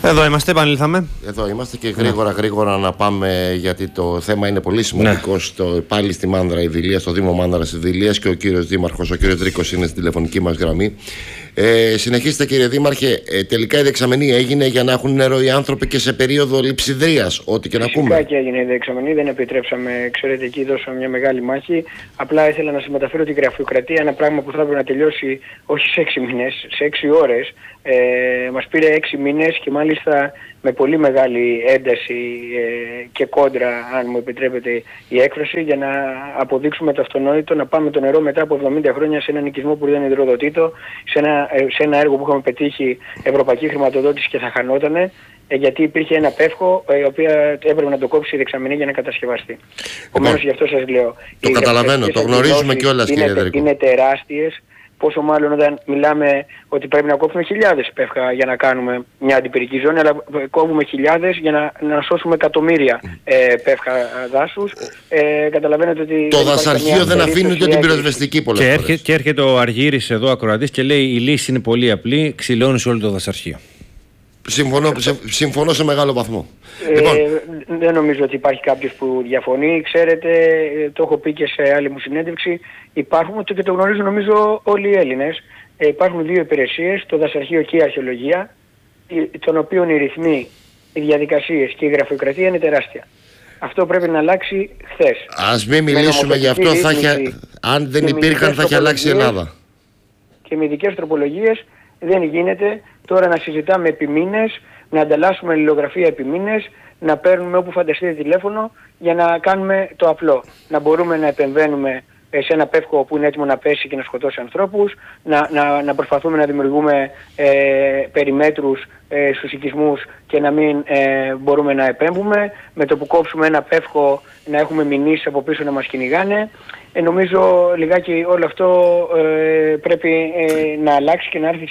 Εδώ είμαστε, επανήλθαμε. Εδώ είμαστε και γρήγορα να πάμε, γιατί το θέμα είναι πολύ σημαντικό. Πάλι στη Μάνδρα Ιδηλίας, στο Δήμο Μάνδρας Ιδηλίας, και ο κύριος Δήμαρχος, ο κύριος Δρίκος, είναι στην τηλεφωνική μας γραμμή. Συνεχίστε, κύριε Δήμαρχε. Τελικά η δεξαμενή έγινε για να έχουν νερό οι άνθρωποι και σε περίοδο λειψιδρίας, ό,τι και να πούμε. Φυσικά και έγινε η δεξαμενή, δεν επιτρέψαμε. Ξέρετε, εκεί δώσαμε μια μεγάλη μάχη. Απλά ήθελα να σας μεταφέρω την γραφειοκρατία, ένα πράγμα που θα έπρεπε να τελειώσει όχι σε 6 μήνες, σε 6 ώρες. Μας πήρε 6 μήνες και μάλιστα με πολύ μεγάλη ένταση και κόντρα, αν μου επιτρέπετε η έκφραση, για να αποδείξουμε το αυτονόητο, να πάμε το νερό μετά από 70 χρόνια σε έναν οικισμό που δεν υδροδοτείτο, σε ένα έργο που είχαμε πετύχει ευρωπαϊκή χρηματοδότηση και θα χανότανε, γιατί υπήρχε ένα πεύχο η οποία έπρεπε να το κόψει η δεξαμενή για να κατασκευαστεί. Επομένως, γι' αυτό σας λέω. Το καταλαβαίνω, το γνωρίζουμε κιόλας, κύριε Δρίκο. Είναι τεράστιες. Πόσο μάλλον όταν μιλάμε ότι πρέπει να κόψουμε χιλιάδες πεύκα για να κάνουμε μια αντιπυρική ζώνη, αλλά κόβουμε χιλιάδες για να σώσουμε εκατομμύρια πεύκα δάσους. Καταλαβαίνετε ότι το δασαρχείο δεν αφήνει ούτε την πυροσβεστική πολλές φορές. Και έρχεται ο Αργύρης εδώ, ακροατής, και λέει: η λύση είναι πολύ απλή, ξυλώνεις όλο το δασαρχείο. Συμφωνώ σε μεγάλο βαθμό. Δεν νομίζω ότι υπάρχει κάποιος που διαφωνεί. Ξέρετε, το έχω πει και σε άλλη μου συνέντευξη, υπάρχουν και το γνωρίζουν νομίζω όλοι οι Έλληνες. Υπάρχουν δύο υπηρεσίες, το δασαρχείο και η αρχαιολογία, των οποίων οι ρυθμοί, οι διαδικασίες και η γραφειοκρατία είναι τεράστια. Αυτό πρέπει να αλλάξει χθες. Ας μην μιλήσουμε γι' αυτό, αν δεν υπήρχαν θα είχε αλλάξει η Ελλάδα. Και με ειδικές τροπολογίες δεν γίνεται τώρα να συζητάμε επί μήνες, να ανταλλάσσουμε αλληλογραφία επί μήνες, να παίρνουμε όπου φανταστείτε τηλέφωνο για να κάνουμε το απλό. Να μπορούμε να επεμβαίνουμε σε ένα πεύκο που είναι έτοιμο να πέσει και να σκοτώσει ανθρώπους, να προσπαθούμε να δημιουργούμε περιμέτρους στους οικισμούς και να μην μπορούμε να επέμβουμε. Με το που κόψουμε ένα πεύκο να έχουμε μηνύσεις από πίσω να μας κυνηγάνε. Νομίζω λιγάκι όλο αυτό πρέπει να αλλάξει και να έρθει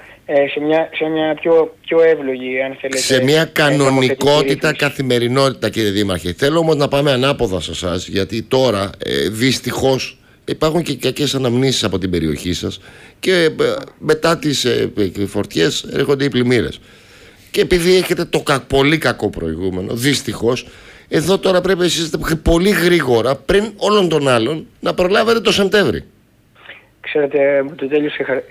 σε μια πιο εύλογη, αν θέλετε, σε μια κανονικότητα, καθημερινότητα, κύριε Δήμαρχε. Θέλω όμως να πάμε ανάποδα σε εσάς, γιατί τώρα δυστυχώς υπάρχουν και κακές αναμνήσεις από την περιοχή σας και μετά τις φορτιές έρχονται οι πλημμύρες. Και επειδή έχετε το πολύ κακό προηγούμενο, δυστυχώς, εδώ τώρα πρέπει εσείς πολύ γρήγορα, πριν όλων των άλλων, να προλάβετε το Σεπτέμβρη. Ξέρετε, το τέλειωσε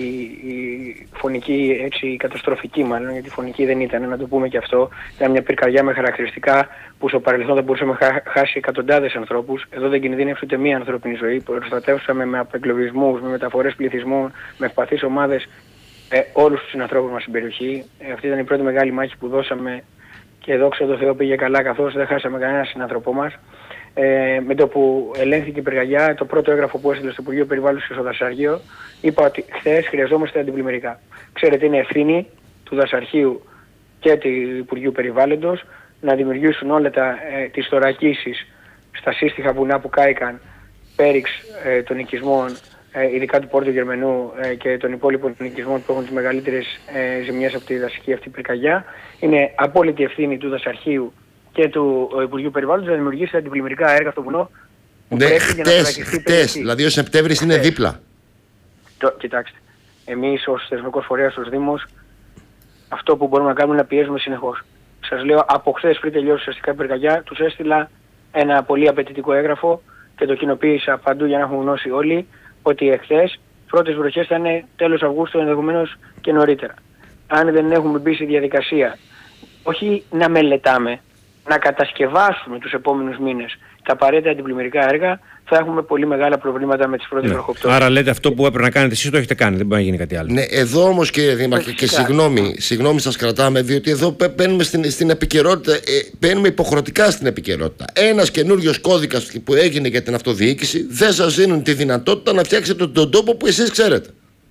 η φωνική, έτσι, η καταστροφική μάλλον, γιατί η φωνική δεν ήταν, να το πούμε και αυτό. Ήταν μια πυρκαγιά με χαρακτηριστικά που στο παρελθόν θα μπορούσαμε να χάσει εκατοντάδες ανθρώπους. Εδώ δεν κινδύνευσε ούτε μία ανθρώπινη ζωή. Προστατεύσαμε με απεγκλωβισμούς, με μεταφορές πληθυσμού, με ευπαθείς ομάδες όλους τους συνανθρώπους μας στην περιοχή. Αυτή ήταν η πρώτη μεγάλη μάχη που δώσαμε και δόξα τω Θεώ πήγε καλά, καθώς δεν χάσαμε κανένα συνανθρωπό μας. Με το που ελέγχθηκε η πυρκαγιά, το πρώτο έγγραφο που έστειλε στο Υπουργείο Περιβάλλοντος και στο Δασαρχείο, είπα ότι χθες χρειαζόμαστε αντιπλημμυρικά. Ξέρετε, είναι ευθύνη του Δασαρχείου και του Υπουργείου Περιβάλλοντος να δημιουργήσουν όλα τις θωρακίσεις στα σύστιχα βουνά που κάηκαν πέριξ των οικισμών, ειδικά του Πόρτου Γερμανού και των υπόλοιπων οικισμών που έχουν τις μεγαλύτερες ζημιές από τη δασική αυτή πυρκαγιά. Είναι απόλυτη ευθύνη του Δασαρχείου και του Υπουργείου Περιβάλλοντος να δημιουργήσει αντιπλημμυρικά έργα στο βουνό. Ναι, χτες, δηλαδή ο Σεπτέμβρης είναι δίπλα. Κοιτάξτε, εμείς ως θεσμικός φορέας, ως Δήμος, αυτό που μπορούμε να κάνουμε είναι να πιέζουμε συνεχώς. Σας λέω, από χθες πριν τελειώσει ουσιαστικά η πυρκαγιά, τους έστειλα ένα πολύ απαιτητικό έγγραφο και το κοινοποίησα παντού για να έχουν γνώση όλοι, ότι εχθές πρώτες βροχές θα είναι τέλος Αυγούστου, ενδεχομένως και νωρίτερα. Αν δεν έχουμε μπει στη διαδικασία, όχι να μελετάμε, να κατασκευάσουμε τους επόμενους μήνες τα απαραίτητα αντιπλημμυρικά έργα, θα έχουμε πολύ μεγάλα προβλήματα με τις πρώτες βροχοπτώσεις. Άρα λέτε αυτό που έπρεπε να κάνετε εσείς το έχετε κάνει, δεν μπορεί να γίνει κάτι άλλο. Ναι, εδώ όμως, κύριε Δήμαρχε, και συγγνώμη σας κρατάμε, διότι εδώ μπαίνουμε στην επικαιρότητα, μπαίνουμε υποχρεωτικά στην επικαιρότητα. Ένας καινούριος κώδικας που έγινε για την αυτοδιοίκηση δεν σας δίνουν τη δυνατότητα να φτιάξετε τον τόπο που εσείς ξέρετε.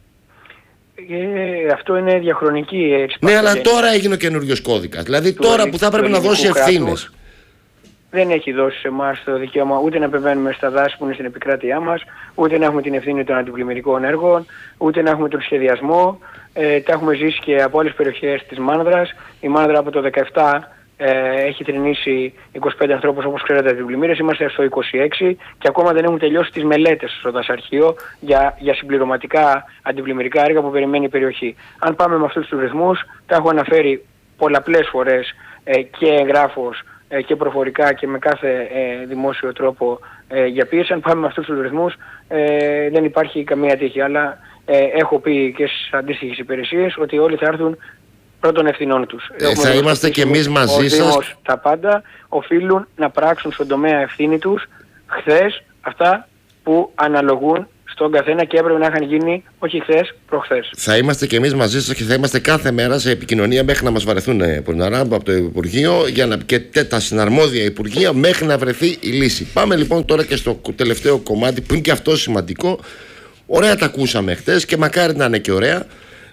Αυτό είναι διαχρονική έτσι. Ναι, αλλά τώρα έγινε ο καινούριος κώδικας. Δηλαδή τώρα που θα πρέπει να δώσει ευθύνες. Δεν έχει δώσει σε εμάς το δικαίωμα ούτε να επεμβαίνουμε στα δάση που είναι στην επικράτειά μας, ούτε να έχουμε την ευθύνη των αντιπλημμυρικών έργων, ούτε να έχουμε τον σχεδιασμό. Τα έχουμε ζήσει και από άλλες περιοχές της Μάνδρας. Η Μάνδρα από το 2017 έχει θρηνήσει 25 ανθρώπους, όπως ξέρετε, αντιπλημμύρες. Είμαστε στο 26 και ακόμα δεν έχουν τελειώσει τις μελέτες στο Δασαρχείο για συμπληρωματικά αντιπλημμυρικά έργα που περιμένει η περιοχή. Αν πάμε με αυτούς τους ρυθμούς, τα έχω αναφέρει πολλαπλές φορές και εγγράφος και προφορικά και με κάθε δημόσιο τρόπο για πίεση. Αν πάμε με αυτούς τους ρυθμούς δεν υπάρχει καμία τύχη. Αλλά έχω πει και στις αντίστοιχες υπηρεσίες ότι όλοι θα έρθουν πρώτων ευθυνών τους. Θα είμαστε και εμείς μαζί σας. Δήμος, τα πάντα οφείλουν να πράξουν στον τομέα ευθύνη τους χθες αυτά που αναλογούν στον καθένα και έπρεπε να είχαν γίνει όχι χθες, προχθές. Θα είμαστε και εμείς μαζί σας και θα είμαστε κάθε μέρα σε επικοινωνία μέχρι να μας βαρεθούν από το Υπουργείο και τα συναρμόδια Υπουργεία μέχρι να βρεθεί η λύση. Πάμε λοιπόν τώρα και στο τελευταίο κομμάτι που είναι και αυτό σημαντικό. Ωραία τα ακούσαμε χτες και μακάρι να είναι και ωραία.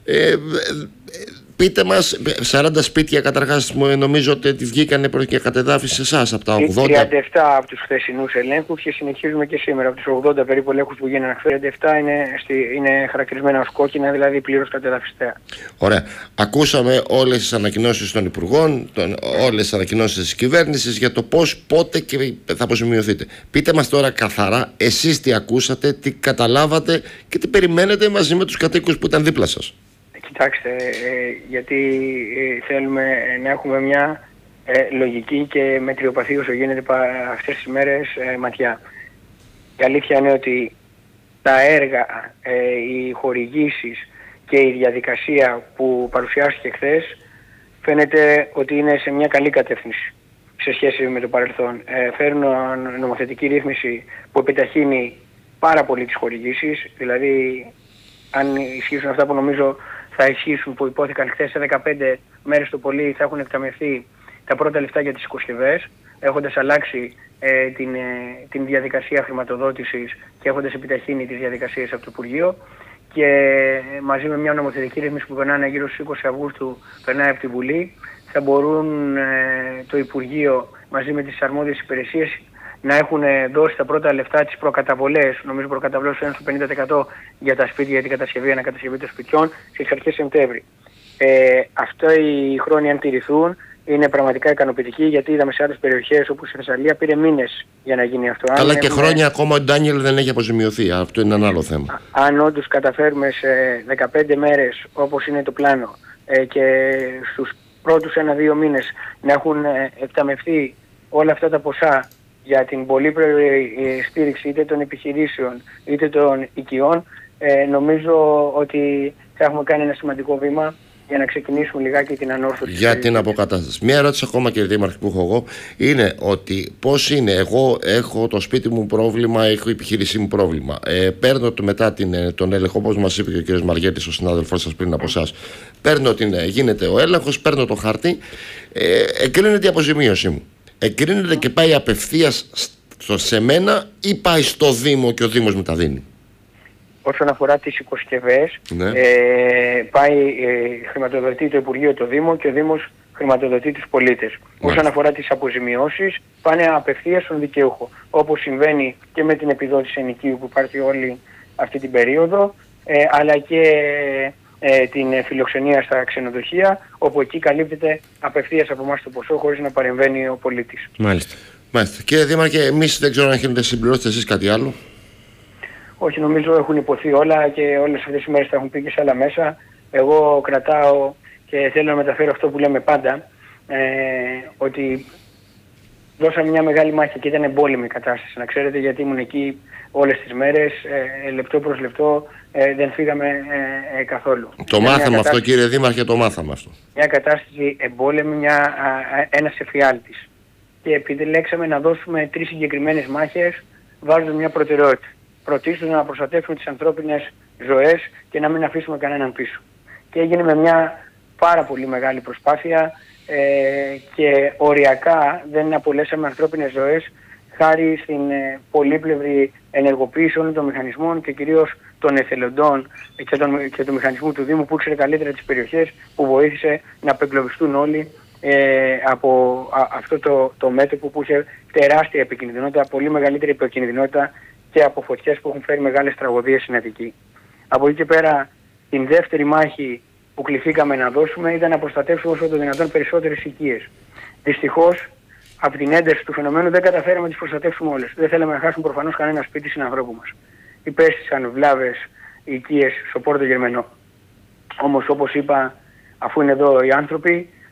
Πείτε μας, 40 σπίτια καταρχάς νομίζω ότι βγήκανε και κατεδάφιση σε εσάς από τα 80. 37 από τους χθεσινούς ελέγχους και συνεχίζουμε και σήμερα. Από τους 80 περίπου ελέγχους που γίνανε χθες, 37 είναι χαρακτηρισμένα ως κόκκινα, δηλαδή πλήρως κατεδαφιστέα. Ωραία. Ακούσαμε όλες τις ανακοινώσεις των Υπουργών, όλες τις ανακοινώσεις της κυβέρνησης για το πώς, πότε και θα αποζημιωθείτε. Πείτε μας τώρα καθαρά, εσείς τι ακούσατε, τι καταλάβατε και τι περιμένετε μαζί με τους κατοίκους που ήταν δίπλα σας. Κοιτάξτε, γιατί θέλουμε να έχουμε μια λογική και μετριοπαθή όσο γίνεται αυτές τις μέρες ματιά. Η αλήθεια είναι ότι τα έργα, οι χορηγήσεις και η διαδικασία που παρουσιάστηκε χθες φαίνεται ότι είναι σε μια καλή κατεύθυνση σε σχέση με το παρελθόν. Φέρνουν νομοθετική ρύθμιση που επιταχύνει πάρα πολύ τις χορηγήσεις, δηλαδή αν ισχύσουν αυτά που νομίζω θα ισχύσουν που υπόθηκαν χθες, σε 15 μέρες το πολύ θα έχουν εκταμιευθεί τα πρώτα λεφτά για τις οικοσκευές, έχοντας αλλάξει την διαδικασία χρηματοδότησης και έχοντας επιταχύνει τις διαδικασίες από το Υπουργείο, και μαζί με μια νομοθετική ρύθμιση που περνάνε γύρω στις 20 Αυγούστου, περνάει από τη Βουλή, θα μπορούν το Υπουργείο μαζί με τις αρμόδιες υπηρεσίες να έχουν δώσει τα πρώτα λεφτά, τις προκαταβολές, νομίζω προκαταβολές είναι στο 50% για τα σπίτια, για την κατασκευή, ανακατασκευή των σπιτιών, στις αρχές Σεπτέμβρη. Αυτά οι χρόνοι αν τηρηθούν είναι πραγματικά ικανοποιητικοί, γιατί είδαμε σε άλλες περιοχές όπως η Θεσσαλία πήρε μήνες για να γίνει αυτό. Αλλά και χρόνια ακόμα ο Ντάνιελ δεν έχει αποζημιωθεί, αυτό είναι ένα άλλο θέμα. Αν όντως καταφέρουμε σε 15 μέρες όπως είναι το πλάνο και στους πρώτους 1-2 μήνες να έχουν εκταμευθεί όλα αυτά τα ποσά για την πολύπλευρη στήριξη είτε των επιχειρήσεων είτε των οικειών, νομίζω ότι θα έχουμε κάνει ένα σημαντικό βήμα για να ξεκινήσουμε λιγάκι την ανόρθωση. Για την αποκατάσταση. Μια ερώτηση ακόμα, κύριε Δήμαρχε, που έχω εγώ είναι ότι πώς είναι, εγώ έχω το σπίτι μου πρόβλημα, έχω η επιχείρησή μου πρόβλημα. Παίρνω μετά τον έλεγχο, όπως μας είπε και ο κύριος Μαργέτης, ο συνάδελφός σας πριν από εσάς. Γίνεται ο έλεγχος, παίρνω το χαρτί, εγκρίνεται η αποζημίωσή μου. Εγκρίνεται και πάει απευθείας σε μένα ή πάει στο Δήμο και ο Δήμος μου τα δίνει? Όσον αφορά τις οικοσκευές, ναι. Χρηματοδοτεί το Υπουργείο το Δήμο και ο Δήμος χρηματοδοτεί τους πολίτες. Όσον αφορά τις αποζημιώσεις, πάνε απευθείας στον δικαιούχο. Όπως συμβαίνει και με την επιδότηση ενοικίου που υπάρχει όλη αυτή την περίοδο, αλλά και την φιλοξενία στα ξενοδοχεία, όπου εκεί καλύπτεται απευθείας από εμάς το ποσό χωρίς να παρεμβαίνει ο πολίτης. Μάλιστα. Κύριε Δήμαρχε, εμείς δεν ξέρω αν έχετε συμπληρώσετε εσείς κάτι άλλο. Όχι, νομίζω έχουν υποθεί όλα και όλες αυτές τις μέρες τα έχουν πει και σε άλλα μέσα. Εγώ κρατάω και θέλω να μεταφέρω αυτό που λέμε πάντα, ότι δώσαμε μια μεγάλη μάχη και ήταν εμπόλεμη η κατάσταση, να ξέρετε, γιατί ήμουν εκεί όλες τις μέρες, λεπτό προς λεπτό, δεν φύγαμε καθόλου. Το μάθαμε αυτό, κύριε Δήμαρχε, το μάθαμε αυτό. Μια κατάσταση εμπόλεμη, ένας εφιάλτης. Και επιλέξαμε να δώσουμε 3 συγκεκριμένες μάχες βάζοντας μια προτεραιότητα. Πρωτίστως να προστατεύσουμε τις ανθρώπινες ζωές και να μην αφήσουμε κανέναν πίσω. Και έγινε με μια πάρα πολύ μεγάλη προσπάθεια και οριακά δεν απολέσαμε ανθρώπινες ζωές χάρη στην πολύπλευρη ενεργοποίηση όλων των μηχανισμών και κυρίως των εθελοντών και του μηχανισμού του Δήμου που ήξερε καλύτερα τις περιοχές, που βοήθησε να απεγκλωβιστούν όλοι από αυτό το μέτωπο που είχε τεράστια επικινδυνότητα, πολύ μεγαλύτερη επικινδυνότητα και από φωτιές που έχουν φέρει μεγάλες τραγωδίες στην Αττική. Από εκεί και πέρα, την δεύτερη μάχη που κληθήκαμε να δώσουμε ήταν να προστατεύσουμε όσο το δυνατόν περισσότερες οικίες. Δυστυχώς, από την ένταση του φαινομένου δεν καταφέραμε να τις προστατεύσουμε όλες. Δεν θέλαμε να χάσουμε προφανώς κανένα σπίτι συνανθρώπου μας. Υπέστησαν βλάβες οικίες στο Πόρτο Γερμενό. Όμως, όπως είπα, αφού είναι εδώ οι άνθρωποι,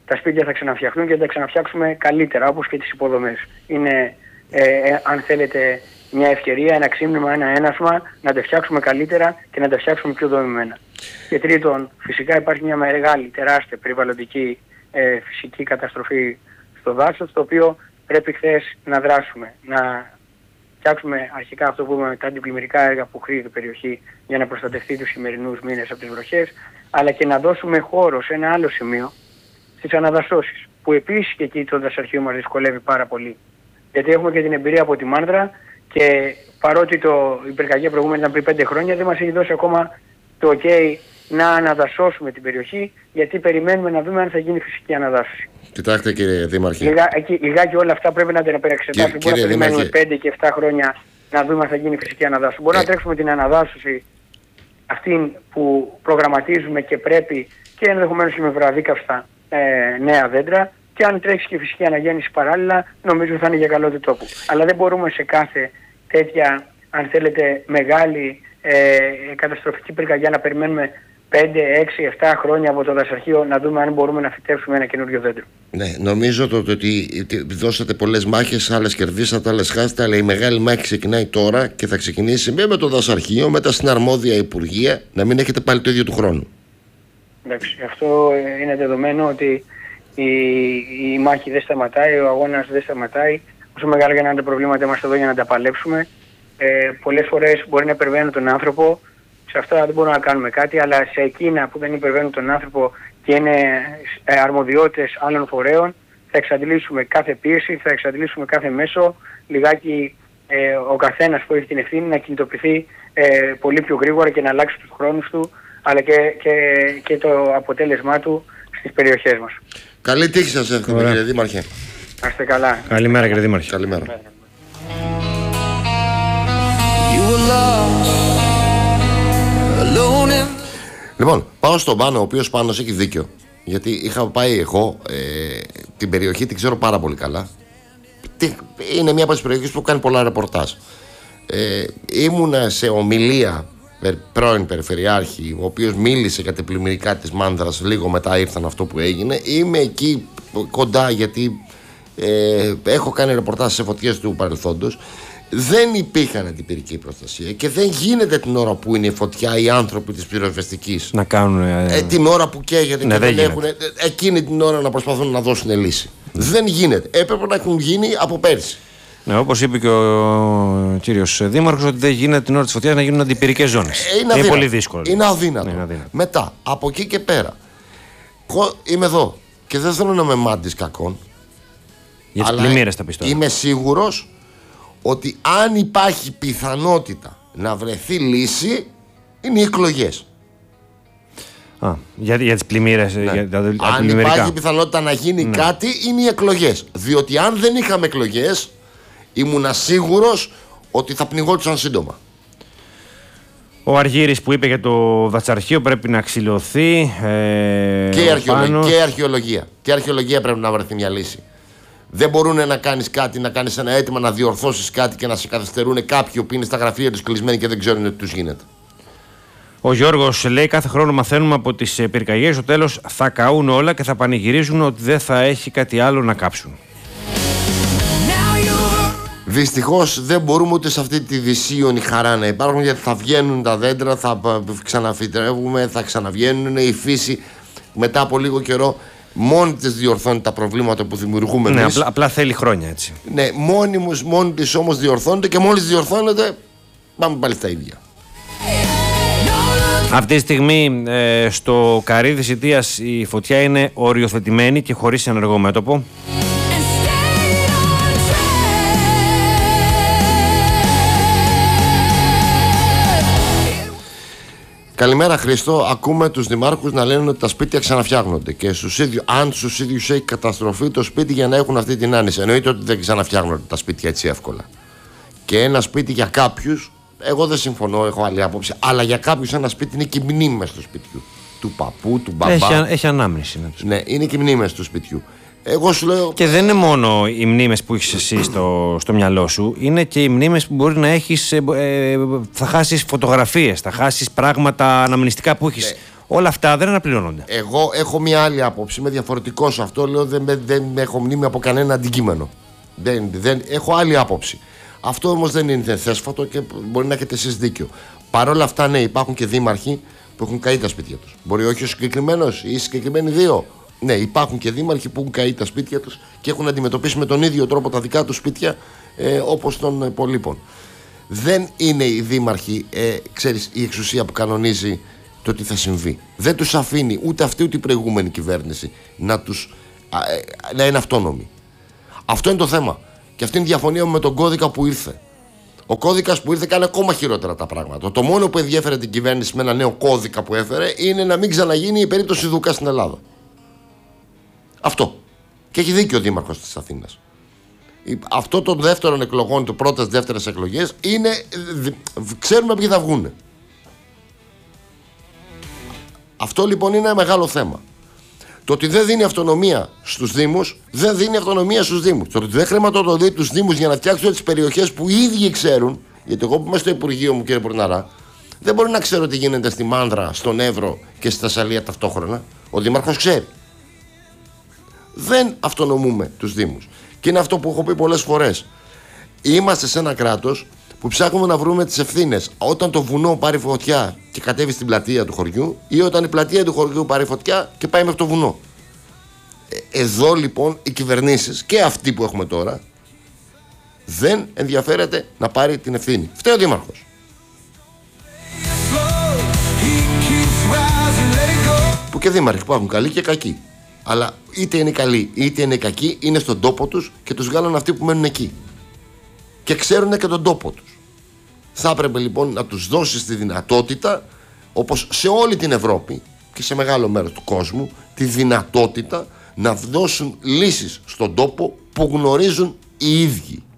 τα σπίτια θα ξαναφτιαχτούν και θα τα ξαναφτιάξουμε καλύτερα, όπως και τις υποδομές. Είναι, αν θέλετε, μια ευκαιρία, ένα ξύμνημα, ένα ένασμα να τα φτιάξουμε καλύτερα και να τα φτιάξουμε πιο δομημένα. Και τρίτον, φυσικά υπάρχει μια μεγάλη, τεράστια περιβαλλοντική φυσική καταστροφή στο δάσος, το οποίο πρέπει χθες να δράσουμε, να φτιάξουμε αρχικά αυτό που είπαμε, τα αντιπλημμυρικά έργα που χρήζει η περιοχή για να προστατευτεί τους σημερινούς μήνες από τις βροχές, αλλά και να δώσουμε χώρο σε ένα άλλο σημείο, στις αναδασώσεις, που επίσης και εκεί το δασαρχείο μας δυσκολεύει πάρα πολύ. Γιατί έχουμε και την εμπειρία από τη Μάνδρα και παρότι η πυρκαγιά προηγούμενη ήταν πριν 5 χρόνια, δεν μας έχει δώσει ακόμα το OK να αναδασώσουμε την περιοχή, γιατί περιμένουμε να δούμε αν θα γίνει φυσική αναδάσωση. Κοιτάξτε κύριε Δήμαρχε. Λιγάκι όλα αυτά πρέπει να τα επεξετάσουμε. Μπορεί να περιμένουμε 5 και 7 χρόνια να δούμε αν θα γίνει φυσική αναδάσωση. Μπορεί να τρέξουμε την αναδάσωση αυτή που προγραμματίζουμε και πρέπει και ενδεχομένως και με βραδίκαυστα νέα δέντρα, και αν τρέξει και φυσική αναγέννηση παράλληλα, νομίζω θα είναι για καλό του τόπου. Αλλά δεν μπορούμε σε κάθε τέτοια, αν θέλετε, μεγάλη καταστροφική πυρκαγιά να περιμένουμε 5, 6, 7 χρόνια από το δασαρχείο να δούμε αν μπορούμε να φυτέψουμε ένα καινούριο δέντρο. Ναι, νομίζω ότι δώσατε πολλές μάχες, άλλες κερδίσατε, άλλες χάσατε, αλλά η μεγάλη μάχη ξεκινάει τώρα και θα ξεκινήσει με το δασαρχείο, μετά στην αρμόδια υπουργεία, να μην έχετε πάλι το ίδιο του χρόνου. Εντάξει, αυτό είναι δεδομένο ότι η μάχη δεν σταματάει, ο αγώνας δεν σταματάει. Όσο μεγάλα και να είναι τα προβλήματα, είμαστε εδώ για να τα παλέψουμε. Πολλές φορές μπορεί να υπερβαίνουν τον άνθρωπο, σε αυτά δεν μπορούμε να κάνουμε κάτι, αλλά σε εκείνα που δεν υπερβαίνουν τον άνθρωπο και είναι αρμοδιότητες άλλων φορέων, θα εξαντλήσουμε κάθε πίεση, θα εξαντλήσουμε κάθε μέσο, λιγάκι ο καθένας που έχει την ευθύνη να κινητοποιηθεί πολύ πιο γρήγορα και να αλλάξει τους χρόνους του, αλλά και το αποτέλεσμά του στις περιοχές μας. Καλή τύχη σας εύχομαι κύριε Δήμαρχε. Να είστε καλά. Καλημέρα κύριε Δήμαρχε. Καλημέρα. Λοιπόν, πάω στον Πάνο, ο οποίος Πάνος έχει δίκιο. Γιατί είχα πάει εγώ την περιοχή, την ξέρω πάρα πολύ καλά. Είναι μια από τις περιοχές που κάνει πολλά ρεπορτάζ. Ήμουνα σε ομιλία πρώην Περιφερειάρχη, ο οποίος μίλησε για τα πλημμυρικά της Μάνδρας, λίγο μετά ήρθαν αυτό που έγινε. Είμαι εκεί κοντά γιατί έχω κάνει ρεπορτάζ σε φωτιές του παρελθόντος. Δεν υπήρχαν αντιπυρική προστασία και δεν γίνεται την ώρα που είναι η φωτιά οι άνθρωποι της πυροσβεστικής να κάνουν την ώρα που καίγεται και δεν έχουν εκείνη την ώρα να προσπαθούν να δώσουν λύση. Δεν γίνεται. Έπρεπε να έχουν γίνει από πέρσι. Ναι, όπως είπε και ο κύριος Δήμαρχος, ότι δεν γίνεται την ώρα της φωτιάς να γίνουν αντιπυρικές ζώνες. Είναι πολύ δύσκολο. Είναι αδύνατο. Μετά, από εκεί και πέρα, εγώ είμαι εδώ και δεν θέλω να είμαι μάντης κακών. Για τις πλημμύρες θα πεις τώρα. Είμαι σίγουρος ότι αν υπάρχει πιθανότητα να βρεθεί λύση, είναι οι εκλογές. Για τις πλημμύρες, ναι. για τα αν υπάρχει πιθανότητα να γίνει κάτι, είναι οι εκλογές. Διότι αν δεν είχαμε εκλογές, ήμουνα σίγουρος ότι θα πνιγόντουσαν σύντομα. Ο Αργύρης που είπε για το δασαρχείο πρέπει να ξυλωθεί. Και η αρχαιολογία. Και η αρχαιολογία πρέπει να βρεθεί μια λύση. Δεν μπορούν να κάνεις κάτι, να κάνεις ένα αίτημα, να διορθώσεις κάτι και να σε καθυστερούν κάποιοι που είναι στα γραφεία τους κλεισμένοι και δεν ξέρουν τι τους γίνεται. Ο Γιώργος λέει: κάθε χρόνο μαθαίνουμε από τις πυρκαγιές, στο τέλος θα καούν όλα και θα πανηγυρίζουν ότι δεν θα έχει κάτι άλλο να κάψουν. Δυστυχώς δεν μπορούμε ούτε σε αυτή τη δυσίωνη χαρά να υπάρχουν, γιατί θα βγαίνουν τα δέντρα, θα ξαναφυτρεύουμε, θα ξαναβγαίνουν, η φύση μετά από λίγο καιρό μόνη της διορθώνει τα προβλήματα που δημιουργούμε εμείς. Ναι, απλά θέλει χρόνια έτσι. Ναι, μόνη της όμως διορθώνεται και μόλις διορθώνεται πάμε πάλι στα ίδια. Αυτή τη στιγμή στο Καρύδι Σιτίας η φωτιά είναι οριοθετημένη και χωρίς ενεργό μέτωπο. Καλημέρα Χρήστο, ακούμε τους δημάρχους να λένε ότι τα σπίτια ξαναφτιάχνονται και αν στους ίδιους έχει καταστροφεί το σπίτι για να έχουν αυτή την άνεση. Εννοείται ότι δεν ξαναφτιάχνονται τα σπίτια έτσι εύκολα. Και ένα σπίτι για κάποιους, εγώ δεν συμφωνώ, έχω άλλη άποψη, αλλά για κάποιους ένα σπίτι είναι και οι μνήμες του σπιτιού. Του παππού, του μπαμπά. Έχει ανάμνηση. Ναι, είναι και οι μνήμες του σπιτιού. Εγώ σου λέω... Και δεν είναι μόνο οι μνήμες που έχεις εσύ στο μυαλό σου, είναι και οι μνήμες που μπορεί να έχεις. Θα χάσεις φωτογραφίες, θα χάσεις πράγματα αναμνηστικά που έχεις. Όλα αυτά δεν αναπληρώνονται. Εγώ έχω μια άλλη άποψη, είμαι διαφορετικό σε αυτό. Λέω δεν έχω μνήμη από κανένα αντικείμενο. Δεν έχω άλλη άποψη. Αυτό όμως δεν είναι θέσφατο και μπορεί να έχετε εσείς δίκιο. Παρ' όλα αυτά, ναι, υπάρχουν και δήμαρχοι που έχουν καεί τα σπίτια τους. Μπορεί όχι ο συγκεκριμένος ή οι συγκεκριμένοι δύο. Ναι, υπάρχουν και δήμαρχοι που έχουν καεί τα σπίτια τους και έχουν αντιμετωπίσει με τον ίδιο τρόπο τα δικά τους σπίτια όπως των υπολείπων. Δεν είναι οι δήμαρχοι, ξέρεις, η εξουσία που κανονίζει το τι θα συμβεί. Δεν τους αφήνει ούτε αυτή ούτε η προηγούμενη κυβέρνηση να είναι αυτόνομοι. Αυτό είναι το θέμα. Και αυτή είναι η διαφωνία μου με τον κώδικα που ήρθε. Ο κώδικας που ήρθε κάνει ακόμα χειρότερα τα πράγματα. Το μόνο που ενδιαφέρει την κυβέρνηση με ένα νέο κώδικα που έφερε είναι να μην ξαναγίνει η περίπτωση Δουκά στην Ελλάδα. Αυτό. Και έχει δίκιο ο Δήμαρχος της Αθήνας. Αυτό των δεύτερων εκλογών, του πρώτες-δεύτερες εκλογές, είναι. Ξέρουμε ποιοι θα βγουν. Αυτό λοιπόν είναι ένα μεγάλο θέμα. Το ότι δεν δίνει αυτονομία στους Δήμους, δεν δίνει αυτονομία στους Δήμους. Το ότι δεν χρηματοδοτεί τους Δήμους για να φτιάξουν τις περιοχές που οι ίδιοι ξέρουν, γιατί εγώ που είμαι στο Υπουργείο μου, κύριε Πορναρά, δεν μπορεί να ξέρω τι γίνεται στη Μάνδρα, στον Εύρο και στη Θεσσαλία ταυτόχρονα. Ο Δήμαρχος ξέρει. Δεν αυτονομούμε τους Δήμους. Και είναι αυτό που έχω πει πολλές φορές. Είμαστε σε ένα κράτος που ψάχνουμε να βρούμε τις ευθύνες όταν το βουνό πάρει φωτιά και κατέβει στην πλατεία του χωριού ή όταν η πλατεία του χωριού πάρει φωτιά και πάει μέχρι το βουνό. Εδώ λοιπόν οι κυβερνήσεις και αυτοί που έχουμε τώρα δεν ενδιαφέρεται να πάρει την ευθύνη. Φταίει ο Δήμαρχος. Που και δήμαρχοι υπάρχουν καλοί και κακοί. Αλλά είτε είναι καλοί είτε είναι κακοί, είναι στον τόπο τους και τους βγάλουν αυτοί που μένουν εκεί. Και ξέρουν και τον τόπο τους. Θα έπρεπε λοιπόν να τους δώσεις τη δυνατότητα, όπως σε όλη την Ευρώπη και σε μεγάλο μέρος του κόσμου, τη δυνατότητα να δώσουν λύσεις στον τόπο που γνωρίζουν οι ίδιοι.